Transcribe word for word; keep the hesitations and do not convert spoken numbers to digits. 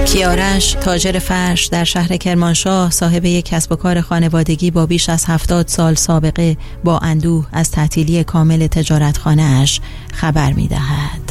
کیارش، تاجر فرش در شهر کرمانشاه، صاحب یک کسب و کار خانوادگی با بیش از هفتاد سال سابقه، با اندوه از تعطیلی کامل تجارتخانه‌اش خبر می‌دهد.